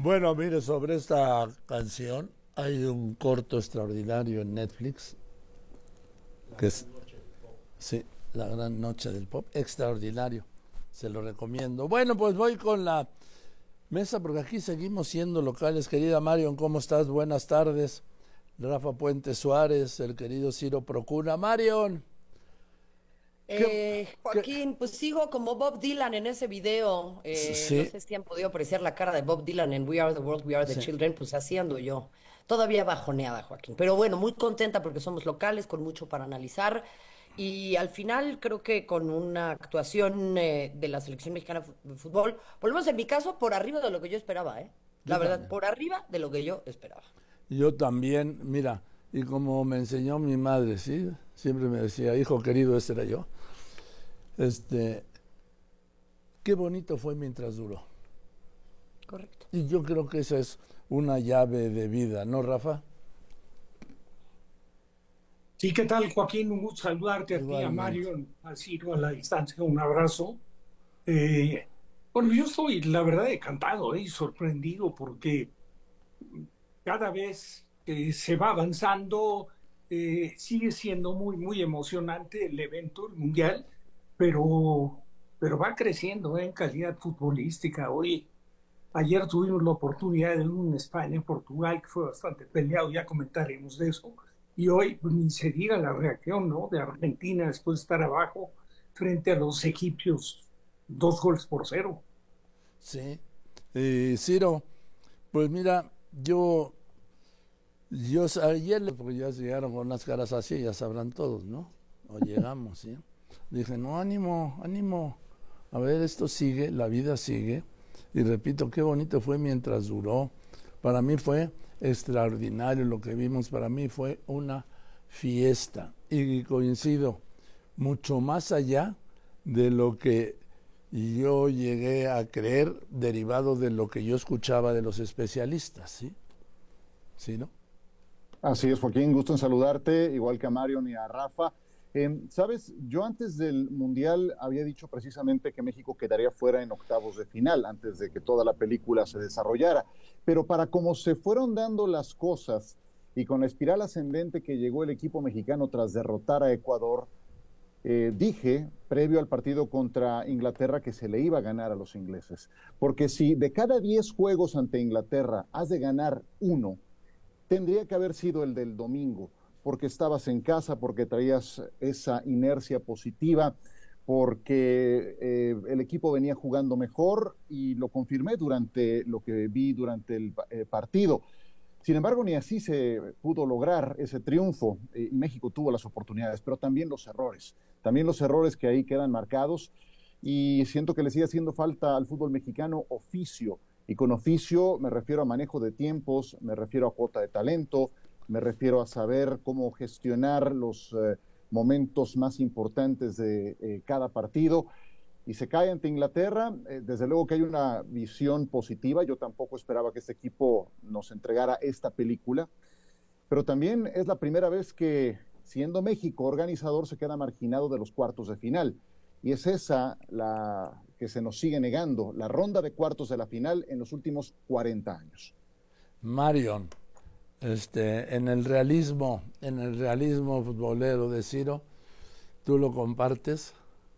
Bueno, mire, sobre esta canción hay un corto extraordinario en Netflix, que es, sí, La Gran Noche del Pop, extraordinario, se lo recomiendo. Bueno, pues voy con la mesa porque aquí seguimos siendo locales. Querida Marion, ¿cómo estás? Buenas tardes. Rafa Puente Suárez, el querido Ciro Procuna. Marion, ¿qué, qué? Joaquín, pues sigo como Bob Dylan en ese video. No Sí, sé si han podido apreciar la cara de Bob Dylan en We Are the World, We Are the sí. Children, pues así ando yo. Todavía bajoneada, Joaquín. Pero bueno, muy contenta porque somos locales, con mucho para analizar. Y al final creo que con una actuación de la selección mexicana de fútbol, por lo menos en mi caso, por arriba de lo que yo esperaba, ¿eh? Yo La verdad, también. por arriba de lo que yo esperaba. Yo también, mira, y como me enseñó mi madre, ¿sí? Siempre me decía, hijo querido, este era yo. Este, qué bonito fue mientras duró. Correcto. Y yo creo que esa es una llave de vida, ¿no, Rafa? Sí, ¿qué tal, Joaquín? Un gusto saludarte a ti, a Igualmente. Mario, a Ciro a la distancia. Un abrazo. Eh, bueno, yo estoy, la verdad, encantado y sorprendido porque cada vez que se va avanzando, sigue siendo muy, muy emocionante el evento, el mundial, pero, pero va creciendo, en calidad futbolística. Hoy, ayer tuvimos la oportunidad de un España-Portugal que fue bastante peleado, ya comentaremos de eso. Y hoy, pues, ni se diga la reacción, ¿no? De Argentina después de estar abajo frente a los egipcios, 2 goles por 0. Sí. Ciro, pues mira, ayer, porque ya llegaron con unas caras así, ya sabrán todos, ¿no? O llegamos, ¿sí? Dije, no, ánimo, ánimo. A ver, esto sigue, la vida sigue. Y repito, qué bonito fue mientras duró. Para mí fue extraordinario lo que vimos. Para mí fue una fiesta. Y coincido, mucho más allá de lo que yo llegué a creer, derivado de lo que yo escuchaba de los especialistas, ¿sí? ¿Sí, no? Así es, Joaquín, gusto en saludarte, igual que a Marion y a Rafa. Sabes, yo antes del Mundial había dicho precisamente que México quedaría fuera en octavos de final, antes de que toda la película se desarrollara. Pero para cómo se fueron dando las cosas y con la espiral ascendente que llegó el equipo mexicano tras derrotar a Ecuador, dije, previo al partido contra Inglaterra, que se le iba a ganar a los ingleses. Porque si de cada 10 juegos ante Inglaterra has de ganar uno, tendría que haber sido el del domingo, porque estabas en casa, porque traías esa inercia positiva, porque el equipo venía jugando mejor y lo confirmé durante lo que vi durante el partido. Sin embargo, ni así se pudo lograr ese triunfo. México tuvo las oportunidades, pero también los errores que ahí quedan marcados y siento que le sigue haciendo falta al fútbol mexicano oficio. Y con oficio me refiero a manejo de tiempos, me refiero a cuota de talento, me refiero a saber cómo gestionar los momentos más importantes de cada partido. Y se cae ante Inglaterra, desde luego que hay una visión positiva, yo tampoco esperaba que este equipo nos entregara esta película, pero también es la primera vez que, siendo México organizador, se queda marginado de los cuartos de final. Y es esa la que se nos sigue negando, la ronda de cuartos de la final en los últimos 40 años. Marion, en el realismo futbolero de Ciro, ¿tú lo compartes?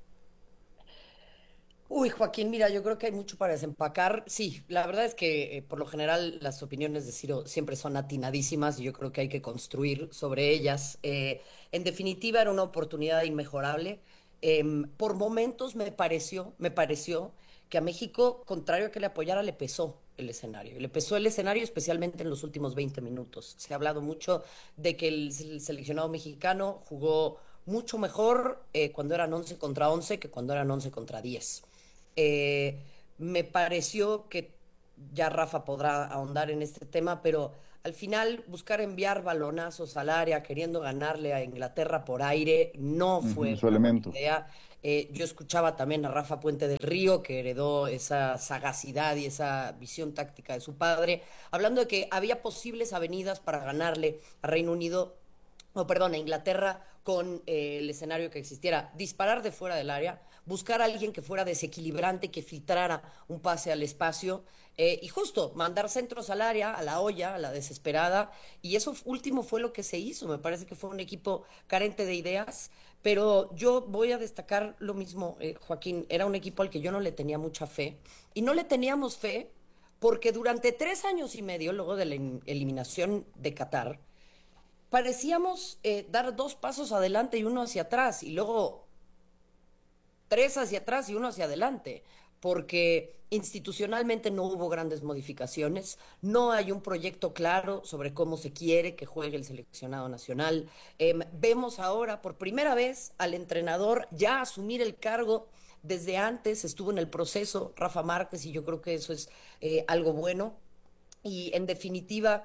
Uy, Joaquín, mira, yo creo que hay mucho para desempacar. Sí, la verdad es que por lo general las opiniones de Ciro siempre son atinadísimas y yo creo que hay que construir sobre ellas. En definitiva, era una oportunidad inmejorable. Por momentos me pareció que a México, contrario a que le apoyara, le pesó el escenario. Le pesó el escenario especialmente en los últimos 20 minutos. Se ha hablado mucho de que el seleccionado mexicano jugó mucho mejor cuando eran 11 contra 11 que cuando eran 11 contra 10. Eh, Me pareció que ya Rafa podrá ahondar en este tema, pero al final buscar enviar balonazos al área queriendo ganarle a Inglaterra por aire no fue Su una buena elemento. idea. Yo escuchaba también a Rafa Puente del Río, que heredó esa sagacidad y esa visión táctica de su padre, hablando de que había posibles avenidas para ganarle a Reino Unido, o perdón, a Inglaterra con el escenario que existiera, disparar de fuera del área, buscar a alguien que fuera desequilibrante, que filtrara un pase al espacio y justo mandar centros al área, a la olla, a la desesperada. Y eso último fue lo que se hizo. Me parece que fue un equipo carente de ideas. Pero yo voy a destacar lo mismo, Joaquín. Era un equipo al que yo no le tenía mucha fe. Y no le teníamos fe porque durante 3 años y medio, luego de la eliminación de Qatar, parecíamos dar 2 pasos adelante y uno hacia atrás, y luego 3 hacia atrás y uno hacia adelante, porque institucionalmente no hubo grandes modificaciones, no hay un proyecto claro sobre cómo se quiere que juegue el seleccionado nacional. Vemos ahora por primera vez al entrenador ya asumir el cargo. Desde antes estuvo en el proceso Rafa Márquez y yo creo que eso es algo bueno. Y en definitiva,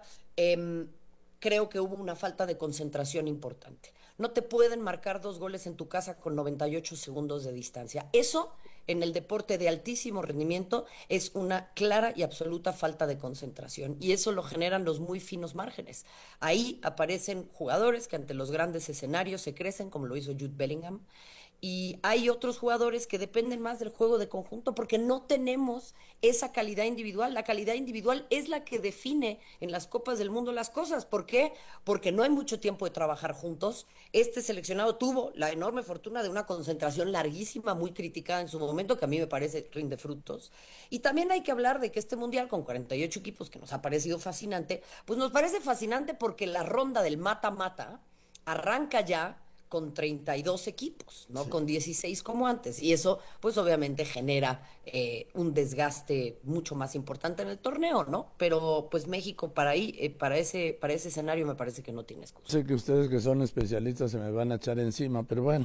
creo que hubo una falta de concentración importante. No te pueden marcar 2 goles en tu casa con 98 segundos de distancia. Eso, en el deporte de altísimo rendimiento, es una clara y absoluta falta de concentración. Y eso lo generan los muy finos márgenes. Ahí aparecen jugadores que ante los grandes escenarios se crecen, como lo hizo Jude Bellingham. Y hay otros jugadores que dependen más del juego de conjunto porque no tenemos esa calidad individual. La calidad individual es la que define en las Copas del Mundo las cosas. ¿Por qué? Porque no hay mucho tiempo de trabajar juntos. Este seleccionado tuvo la enorme fortuna de una concentración larguísima, muy criticada en su momento, que a mí me parece rinde frutos. Y también hay que hablar de que este Mundial con 48 equipos, que nos ha parecido fascinante, pues nos parece fascinante porque la ronda del mata-mata arranca ya con 32 equipos, ¿no? Sí. Con 16 como antes. Y eso, pues obviamente genera un desgaste mucho más importante en el torneo, ¿no? Pero pues México para ahí, para ese escenario me parece que no tiene excusa. Sé que ustedes que son especialistas se me van a echar encima, pero bueno,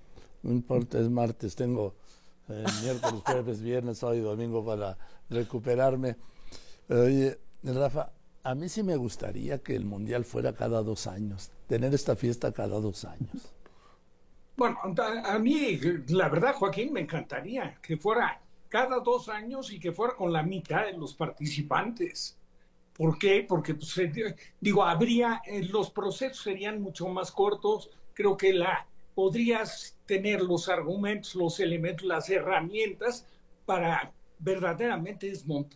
no importa, es martes, tengo miércoles, jueves, viernes, sábado y domingo para recuperarme. Oye, Rafa, a mí sí me gustaría que el Mundial fuera cada 2 años, tener esta fiesta cada 2 años. Bueno, a mí, la verdad, Joaquín, me encantaría que fuera cada 2 años y que fuera con la mitad de los participantes. ¿Por qué? Porque, pues, digo, los procesos serían mucho más cortos. Creo que podrías tener los argumentos, los elementos, las herramientas para verdaderamente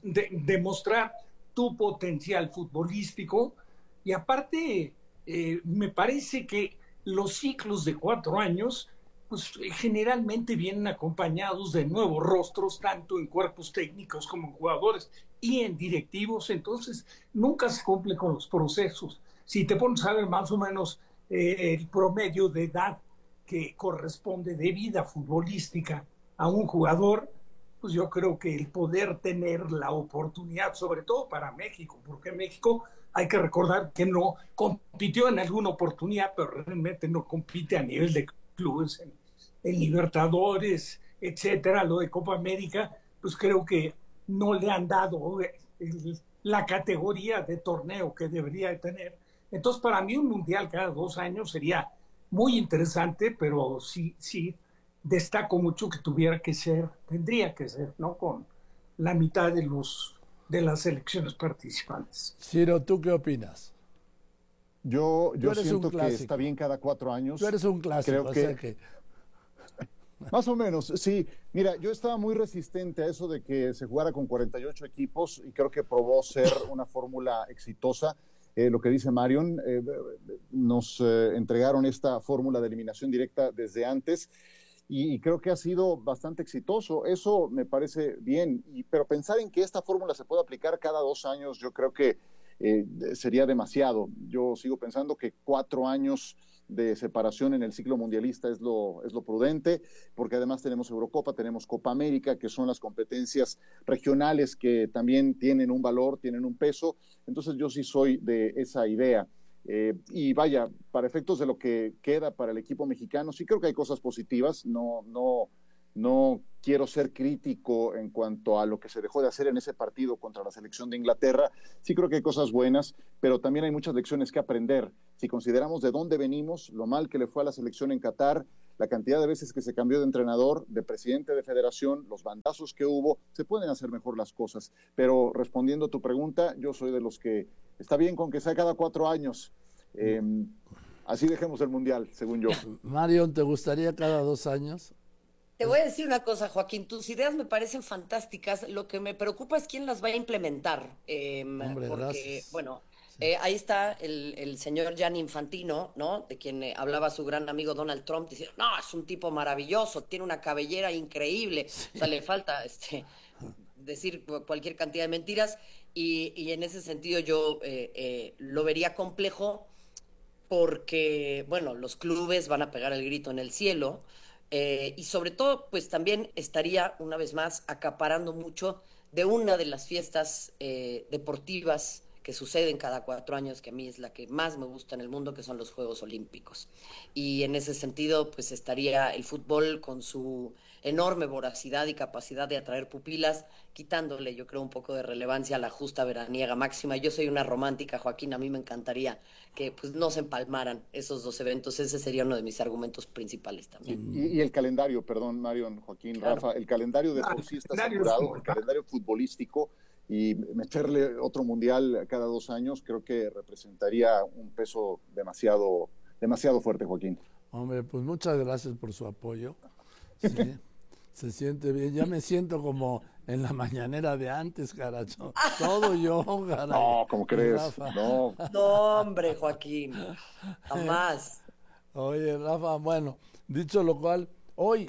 demostrar tu potencial futbolístico. Y aparte, me parece que los ciclos de 4 años pues generalmente vienen acompañados de nuevos rostros, tanto en cuerpos técnicos como en jugadores y en directivos. Entonces nunca se cumple con los procesos. Si te pones a ver más o menos el promedio de edad que corresponde de vida futbolística a un jugador, pues yo creo que el poder tener la oportunidad, sobre todo para México, porque México, hay que recordar que no compitió en alguna oportunidad, pero realmente no compite a nivel de clubes en Libertadores, etcétera. Lo de Copa América, pues creo que no le han dado la categoría de torneo que debería de tener. Entonces, para mí un mundial cada 2 años sería muy interesante, pero sí destaco mucho que tendría que ser, ¿no? Con la mitad de las selecciones participantes. Ciro, ¿tú qué opinas? Yo siento que está bien cada 4 años. Tú eres un clásico, creo que... Más o menos, sí. Mira, yo estaba muy resistente a eso de que se jugara con 48 equipos y creo que probó ser una fórmula exitosa. Lo que dice Marion, nos entregaron esta fórmula de eliminación directa desde antes y creo que ha sido bastante exitoso. Eso me parece bien, pero pensar en que esta fórmula se puede aplicar cada 2 años, yo creo que sería demasiado. Yo sigo pensando que 4 años de separación en el ciclo mundialista es lo prudente, porque además tenemos Eurocopa, tenemos Copa América, que son las competencias regionales que también tienen un valor, tienen un peso. Entonces yo sí soy de esa idea. Y vaya, para efectos de lo que queda para el equipo mexicano, sí creo que hay cosas positivas. No quiero ser crítico en cuanto a lo que se dejó de hacer en ese partido contra la selección de Inglaterra. Sí creo que hay cosas buenas, pero también hay muchas lecciones que aprender. Si consideramos de dónde venimos, lo mal que le fue a la selección en Qatar, la cantidad de veces que se cambió de entrenador, de presidente de federación, los bandazos que hubo, se pueden hacer mejor las cosas. Pero respondiendo a tu pregunta, yo soy de los que está bien con que sea cada 4 años. Así dejemos el Mundial, según yo. Marion, ¿te gustaría cada 2 años? Te voy a decir una cosa, Joaquín, tus ideas me parecen fantásticas. Lo que me preocupa es quién las va a implementar, Hombre, porque, gracias. bueno, Sí. ahí está el señor Gianni Infantino, ¿no? De quien hablaba su gran amigo Donald Trump, diciendo, no, es un tipo maravilloso, tiene una cabellera increíble. O sea, le falta decir cualquier cantidad de mentiras y en ese sentido yo lo vería complejo porque, bueno, los clubes van a pegar el grito en el cielo y sobre todo, pues también estaría una vez más acaparando mucho de una de las fiestas deportivas que suceden cada 4 años, que a mí es la que más me gusta en el mundo, que son los Juegos Olímpicos. Y en ese sentido, pues estaría el fútbol con su enorme voracidad y capacidad de atraer pupilas, quitándole, yo creo, un poco de relevancia a la justa veraniega máxima. Yo soy una romántica, Joaquín, a mí me encantaría que pues no se empalmaran esos dos eventos. Ese sería uno de mis argumentos principales Sí, también. y el calendario, perdón, Marion, Joaquín, Claro. Rafa, el calendario de por El sí está calendario es saturado, el complicado. calendario futbolístico, y meterle otro mundial cada 2 años creo que representaría un peso demasiado fuerte, Joaquín. Hombre, pues muchas gracias por su apoyo. Sí, se siente bien. Ya me siento como en la mañanera de antes, caracho. Todo yo, caray. No, ¿cómo Y crees? Rafa. No, No, hombre, Joaquín, jamás. Oye, Rafa, bueno, dicho lo cual, hoy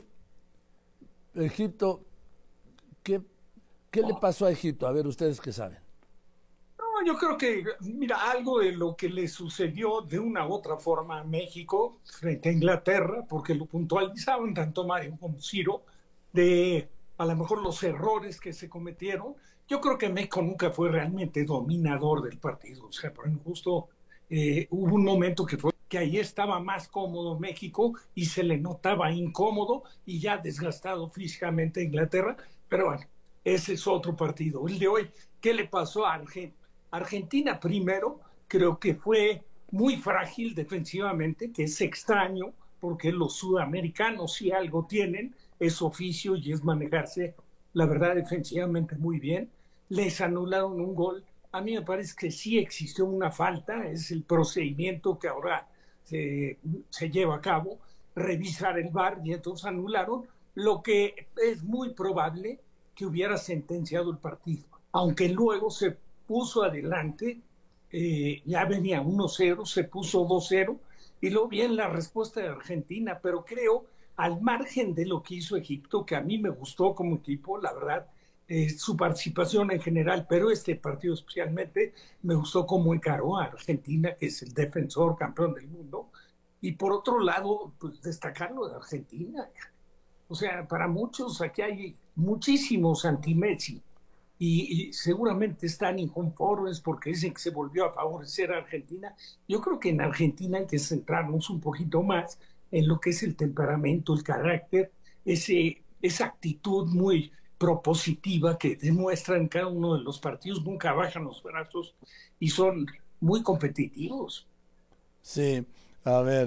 Egipto, ¿qué, qué le pasó a Egipto? A ver, ustedes qué saben. No, yo creo que, mira, algo de lo que le sucedió de una u otra forma a México frente a Inglaterra, porque lo puntualizaban tanto Mario como Ciro, de a lo mejor los errores que se cometieron. Yo creo que México nunca fue realmente dominador del partido. O sea, por ejemplo, justo hubo un momento que fue que ahí estaba más cómodo México y se le notaba incómodo y ya desgastado físicamente a Inglaterra. Pero bueno, ese es otro partido. El de hoy, ¿qué le pasó a Argentina? Argentina primero creo que fue muy frágil defensivamente, que es extraño porque los sudamericanos si algo tienen es oficio y es manejarse, la verdad, defensivamente muy bien. Les anularon un gol. A mí me parece que sí existió una falta, es el procedimiento que ahora se lleva a cabo, revisar el VAR y entonces anularon, lo que es muy probable que hubiera sentenciado el partido, aunque luego se puso adelante, ya venía 1-0, se puso 2-0 y luego bien la respuesta de Argentina, pero creo, al margen de lo que hizo Egipto, que a mí me gustó como equipo, la verdad, su participación en general, pero este partido especialmente me gustó cómo encaró a Argentina, que es el defensor campeón del mundo, y por otro lado, pues destacar lo de Argentina. O sea, para muchos aquí hay muchísimos anti-Messi y seguramente están inconformes porque dicen que se volvió a favorecer a Argentina. Yo creo que en Argentina hay que centrarnos un poquito más en lo que es el temperamento, el carácter, esa actitud muy propositiva que demuestra en cada uno de los partidos, nunca bajan los brazos y son muy competitivos. Sí, a ver,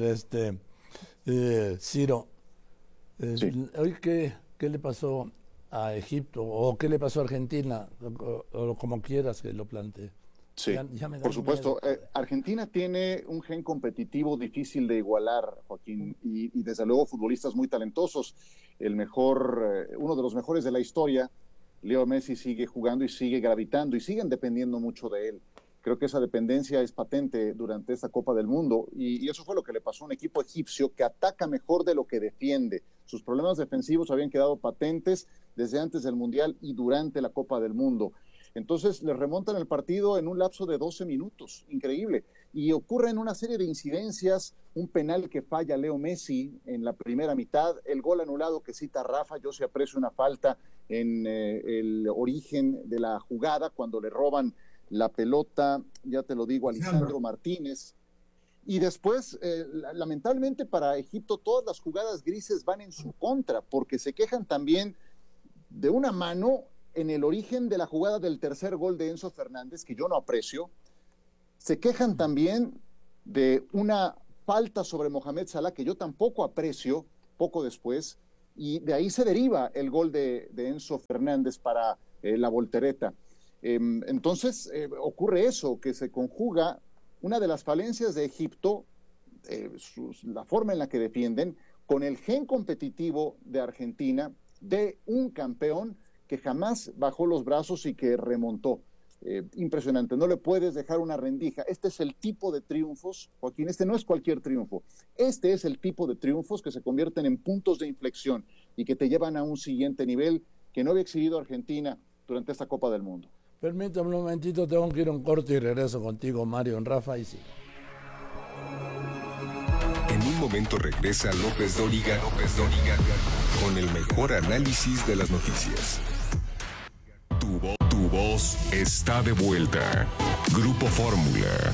Ciro, sí. hoy qué le pasó a Egipto o qué le pasó a Argentina, o como quieras que lo plantee. Sí, Ya me da por supuesto. miedo. Argentina tiene un gen competitivo difícil de igualar, Joaquín, y desde luego futbolistas muy talentosos. Uno de los mejores de la historia, Leo Messi, sigue jugando y sigue gravitando y siguen dependiendo mucho de él. Creo que esa dependencia es patente durante esta Copa del Mundo y eso fue lo que le pasó a un equipo egipcio que ataca mejor de lo que defiende. Sus problemas defensivos habían quedado patentes desde antes del Mundial y durante la Copa del Mundo. Entonces le remontan el partido en un lapso de 12 minutos, increíble. Y ocurren una serie de incidencias, un penal que falla Leo Messi en la primera mitad, el gol anulado que cita Rafa, yo sí aprecio una falta en el origen de la jugada, cuando le roban la pelota, ya te lo digo, a Lisandro Martínez. Y después, lamentablemente para Egipto, todas las jugadas grises van en su contra, porque se quejan también de una mano en el origen de la jugada del tercer gol de Enzo Fernández, que yo no aprecio. Se quejan también de una falta sobre Mohamed Salah, que yo tampoco aprecio, poco después, y de ahí se deriva el gol de Enzo Fernández para la voltereta. Entonces ocurre eso, que se conjuga una de las falencias de Egipto, la forma en la que defienden, con el gen competitivo de Argentina, de un campeón que jamás bajó los brazos y que remontó. Impresionante, no le puedes dejar una rendija. Este es el tipo de triunfos, Joaquín, este no es cualquier triunfo. Este es el tipo de triunfos que se convierten en puntos de inflexión y que te llevan a un siguiente nivel que no había exhibido Argentina durante esta Copa del Mundo. Permítame un momentito, tengo que ir a un corte y regreso contigo, Mario, en Rafa, y sí. En un momento regresa López Dóriga con el mejor análisis de las noticias. Tu voz está de vuelta. Grupo Fórmula.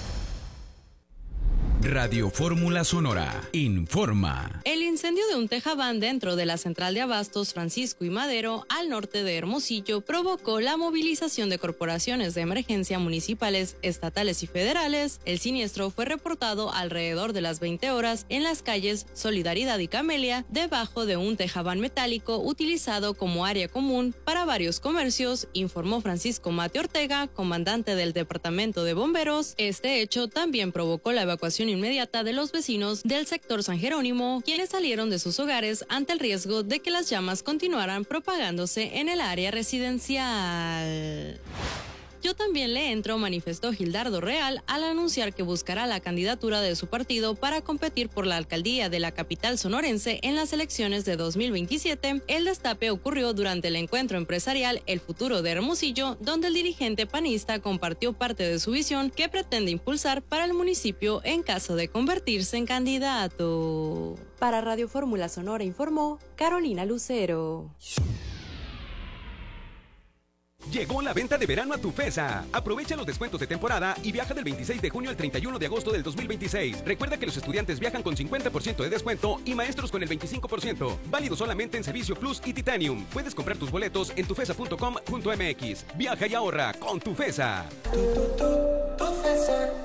Radio Fórmula Sonora informa. El incendio de un tejabán dentro de la central de abastos Francisco y Madero, al norte de Hermosillo, provocó la movilización de corporaciones de emergencia municipales, estatales y federales. El siniestro fue reportado alrededor de las 20 horas en las calles Solidaridad y Camelia, debajo de un tejabán metálico utilizado como área común para varios comercios, informó Francisco Mate Ortega, comandante del Departamento de Bomberos. Este hecho también provocó la evacuación inmediata de los vecinos del sector San Jerónimo, quienes salieron de sus hogares ante el riesgo de que las llamas continuaran propagándose en el área residencial. Yo también le entro, manifestó Gildardo Real al anunciar que buscará la candidatura de su partido para competir por la alcaldía de la capital sonorense en las elecciones de 2027. El destape ocurrió durante el encuentro empresarial El Futuro de Hermosillo, donde el dirigente panista compartió parte de su visión que pretende impulsar para el municipio en caso de convertirse en candidato. Para Radio Fórmula Sonora informó Carolina Lucero. Llegó la venta de verano a Tufesa. Aprovecha los descuentos de temporada y viaja del 26 de junio al 31 de agosto del 2026. Recuerda que los estudiantes viajan con 50% de descuento y maestros con el 25%. Válido solamente en Servicio Plus y Titanium. Puedes comprar tus boletos en tufesa.com.mx. Viaja y ahorra con Tufesa. Tufesa.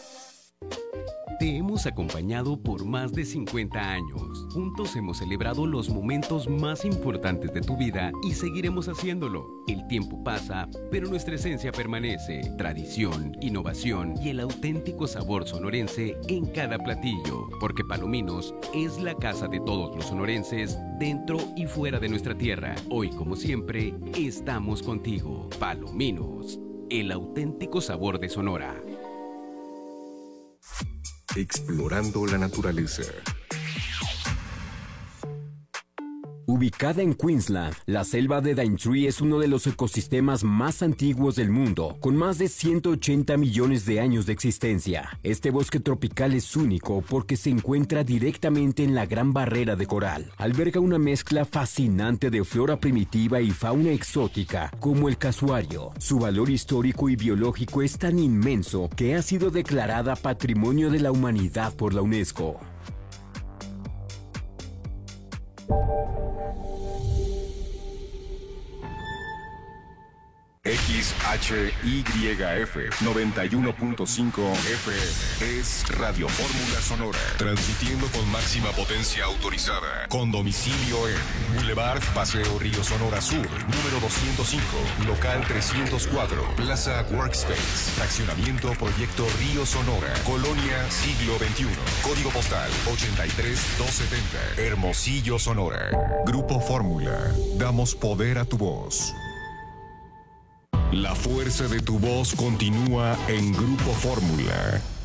Te hemos acompañado por más de 50 años. Juntos hemos celebrado los momentos más importantes de tu vida y seguiremos haciéndolo. El tiempo pasa, pero nuestra esencia permanece. Tradición, innovación y el auténtico sabor sonorense en cada platillo. Porque Palominos es la casa de todos los sonorenses, dentro y fuera de nuestra tierra. Hoy, como siempre, estamos contigo. Palominos, el auténtico sabor de Sonora. Explorando la naturaleza. Ubicada en Queensland, la selva de Daintree es uno de los ecosistemas más antiguos del mundo, con más de 180 millones de años de existencia. Este bosque tropical es único porque se encuentra directamente en la Gran Barrera de Coral. Alberga una mezcla fascinante de flora primitiva y fauna exótica, como el casuario. Su valor histórico y biológico es tan inmenso que ha sido declarada Patrimonio de la Humanidad por la UNESCO. XHYF 91.5 FM es Radio Fórmula Sonora, transmitiendo con máxima potencia autorizada, con domicilio en Boulevard Paseo Río Sonora Sur, número 205, local 304, Plaza Workspace, fraccionamiento Proyecto Río Sonora, Colonia Siglo XXI, código postal 83270, Hermosillo, Sonora. Grupo Fórmula, damos poder a tu voz. La fuerza de tu voz continúa en Grupo Fórmula.